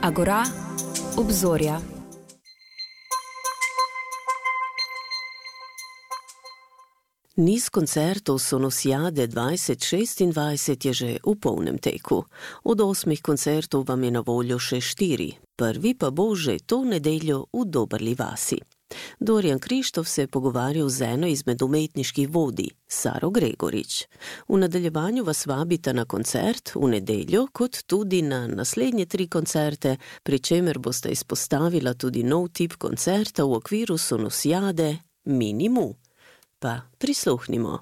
Agora, obzorja. Niz koncertov Sonosiade 2026 je že v polnem teku. Od 8 koncertov vam je na voljo še 4. Prvi pa bo že to nedeljo v Dobrli vasi. Dorjan Krištof se je pogovarjal z eno izmed umetniških vodij, Saro Gregorič. V nadaljevanju vas vabita na koncert v nedeljo, kot tudi na naslednje 3 koncerte, pri čemer boste izpostavila tudi nov tip koncerta v okviru Sonosiade Minimu. Pa prisluhnimo.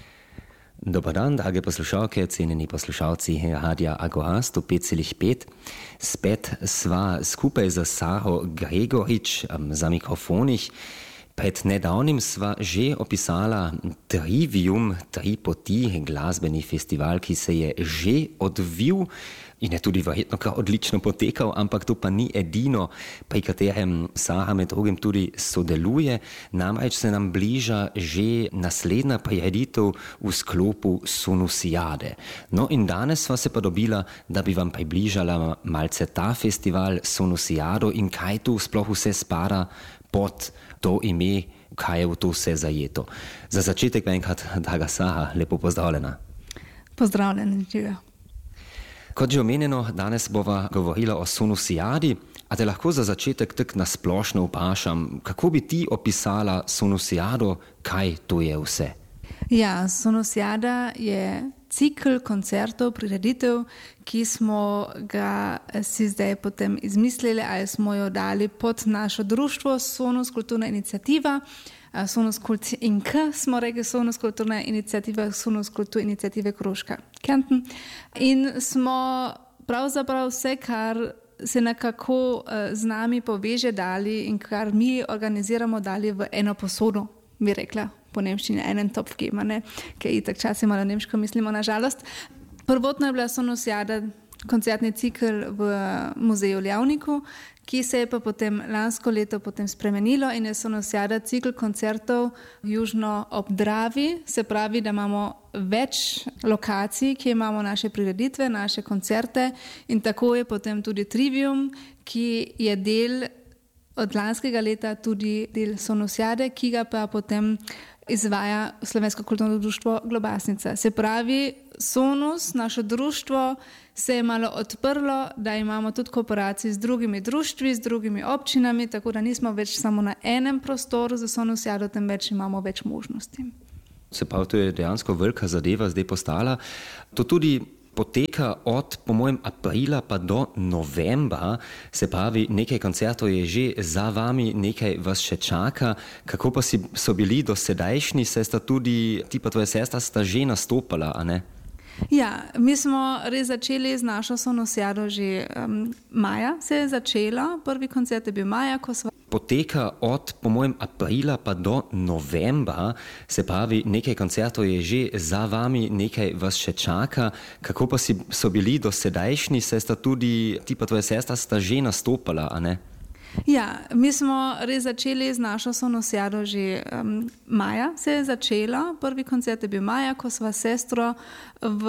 Dobar dan, drage poslušalke, cenjeni poslušalci Radia Agora 105,5. Spet sva skupaj za Saro Gregorič za mikrofonih. Pred nedavnim sva že opisala Trivium, 3 poti, glasbeni festival, ki se je že odvil in je tudi verjetno kar odlično potekal, ampak to pa ni edino, pri katerem Sara med drugim tudi sodeluje. Namreč se nam bliža že naslednja prireditev v sklopu Sonosiade. No in danes sva se pa dobila, da bi vam približala malce ta festival Sonosiado in kaj tu sploh vse spada pod to ime, kaj je v to vse zajeto. Za začetek enkrat, draga Sara, lepo pozdravljena. Pozdravljena, živijo. Kot že omenjeno, danes bova govorila o Sonosiadi, a te lahko za začetek tak nasplošno vprašam, kako bi ti opisala Sonosiado, kaj to je vse? Ja, Sonosiada je cikl koncertov, prireditev, ki smo ga si zdaj potem izmislili ali smo jo dali pod našo društvo Sonus kulturna iniciativa. Sonus Kult Inc. smo rekli, Sonus kulturna iniciativa, Sonus kultur iniciative Koroška Kärnten. In smo pravzaprav vse, kar se nekako z nami poveže, dali in kar mi organiziramo, dali v eno posodo, bi rekla po nemščini, enen Topf geben, ki itak časima na nemško mislimo, na žalost. Prvotno je bila Sonosiada koncertni cikl v muzeju Ljavniku, ki se je pa potem lansko leto potem spremenilo in je Sonosiada cikl koncertov južno ob Dravi, se pravi, da imamo več lokacij, ki imamo naše prireditve, naše koncerte in tako je potem tudi Trivium, ki je del od lanskega leta tudi del Sonosiade, ki ga pa potem izvaja Slovensko kulturno društvo Globasnica. Se pravi, Sonus, naše društvo, se je malo odprlo, da imamo tudi kooperacije z drugimi društvi, z drugimi občinami, tako da nismo več samo na enem prostoru za Sonosiado, temveč imamo več možnosti. Se pravi, to je dejansko velika zadeva zdaj postala. To tudi poteka od, po mojem, aprila pa do novembra, se pravi, nekaj koncertov je že za vami, nekaj vas še čaka. Kako pa so bili do sedajšnji, se sta tudi, ti pa tvoja sestra sta že nastopala, a ne? Ja, mi smo res začeli z našo Sonosiado že maja se je začela, prvi koncert je bil maja, ko smo poteka od, po mojem, aprila pa do novembra, se pravi, nekaj koncertov je že za vami, nekaj vas še čaka. Kako pa so bili do sedajšnji, se sta tudi, ti pa tvoja sestra sta že nastopala, a ne? Ja, mi smo res začeli z našo Sonosiado že maja se je začela, prvi koncert je bil maja, ko sva sestro v